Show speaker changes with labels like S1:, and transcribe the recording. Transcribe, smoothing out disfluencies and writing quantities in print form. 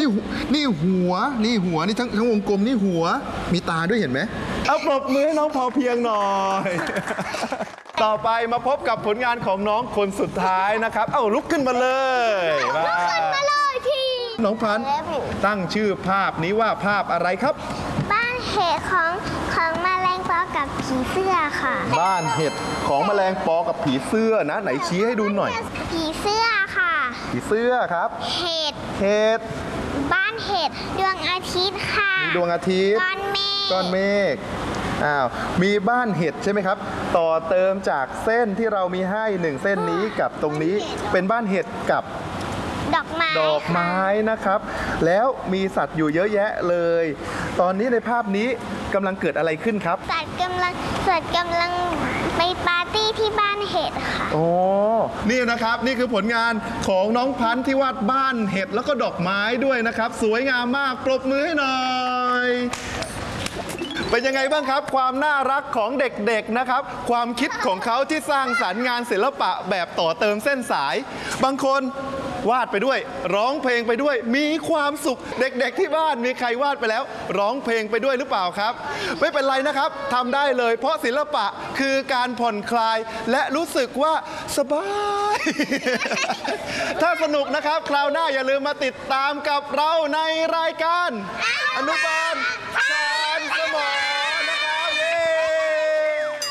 S1: นี่หัวนี่ทั้งวงกลมนี่หัวมีตาด้วยเห็นไหมเอาปรบมือให้น้องพอเพียงหน่อย ต่อไปมาพบกับผลงานของน้องคนสุดท้ายนะครับเอ้าลุกขึ้นมาเลยน้องพันธุ์ตั้งชื่อภาพนี้ว่าภาพอะไรครับ
S2: บ้านเห็ดของแมลงปอกับผีเสื้อค่ะ
S1: บ้านเห็ดของแมลงปอกับผีเสื้อนะไหนชี้ให้ดูหน่อย
S2: ผีเสื้อค่ะ
S1: ผีเสื้อครับ
S2: เห็ดบ้านเห็ดดวงอาทิตย์ค่ะ
S1: มีดวงอาทิตย์ก้อนเมฆมีบ้านเห็ดใช่ไหมครับต่อเติมจากเส้นที่เรามีให้1เส้นนี้กับตรงนี้เป็นบ้านเห็ดกับ
S2: ดอกไม้
S1: นะครับแล้วมีสัตว์อยู่เยอะแยะเลยตอนนี้ในภาพนี้กำลังเกิดอะไรขึ้นครับ
S2: สัตว์กำลังไปปาร์ตี้ที่บ้านเห็ดค่ะ
S1: โอ้นี่นะครับนี่คือผลงานของน้องพันธุ์ที่วาดบ้านเห็ดแล้วก็ดอกไม้ด้วยนะครับสวยงามมากปรบมือให้หน่อยเป็นยังไงบ้างครับความน่ารักของเด็กๆนะครับความคิดของเขาที่สร้างสรรค์งานศิลปะแบบต่อเติมเส้นสายบางคนวาดไปด้วยร้องเพลงไปด้วยมีความสุขเด็กๆที่บ้านมีใครวาดไปแล้วร้องเพลงไปด้วยหรือเปล่าครับไม่เป็นไรนะครับทำได้เลยเพราะศิลปะคือการผ่อนคลายและรู้สึกว่าสบาย ถ้าสนุกนะครับคราวหน้าอย่าลืมมาติดตามกับเราในรายการอนุบาล